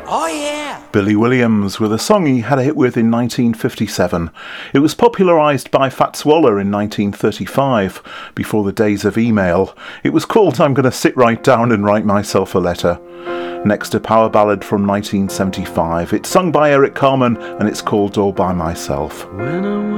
Oh yeah! Billy Williams with a song he had a hit with in 1957. It was popularised by Fats Waller in 1935, before the days of email. It was called I'm Gonna Sit Right Down and Write Myself a Letter. Next, a power ballad from 1975. It's sung by Eric Carmen and it's called All By Myself.